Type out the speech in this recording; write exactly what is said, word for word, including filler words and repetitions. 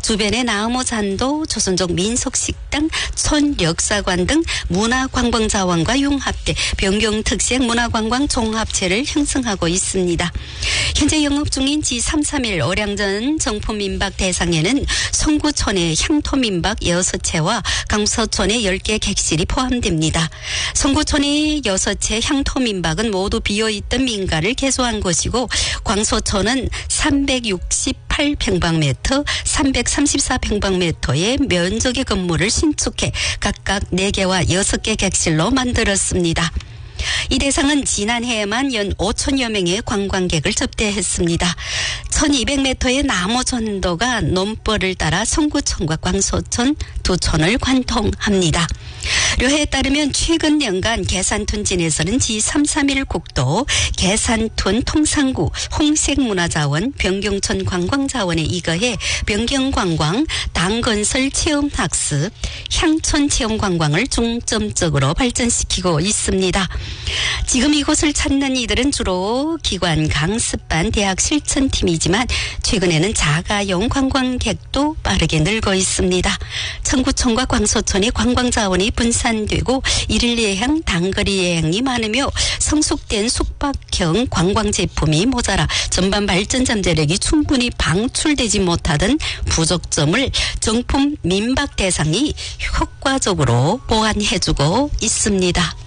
주변의 나무산도, 조선족 민속식당, 촌역사관 등 문화관광자원과 융합돼 변경특색 문화관광 종합체를 형성하고 있습니다. 현재 영업 중인 지 삼삼일 오량전 정품민박 대상에는 송구촌의 향토민박 여섯 채와 강서촌의 열 개 객실이 포함됩니다. 송구촌의 여섯 채 향토민박은 모두 비어있던 민가를 개조한 것이고, 광서촌은 삼백육십팔 평방미터, 삼백삼십사 평방미터의 면적의 건물을 신축해 각각 네 개와 여섯 개 객실로 만들었습니다. 이 대상은 지난해에만 연 오천여 명의 관광객을 접대했습니다. 천이백 미터의 나무 전도가 논벌을 따라 송구촌과 광서촌 두 촌을 관통합니다. 료해에 따르면 최근 년간 계산툰진에서는 지 삼삼일 국도 계산툰 통상구 홍색문화자원 변경촌 관광자원에 이거해 변경관광, 당건설 체험학습, 향촌체험관광을 중점적으로 발전시키고 있습니다. 지금 이곳을 찾는 이들은 주로 기관 강습반 대학 실천팀이지만 최근에는 자가용 관광객도 빠르게 늘고 있습니다. 청구촌과 광서촌의 관광자원이 분산되고 일일 예행, 단거리 예행이 많으며 성숙된 숙박형 관광 제품이 모자라 전반 발전 잠재력이 충분히 방출되지 못하던 부족점을 정품 민박 대상이 효과적으로 보완해주고 있습니다.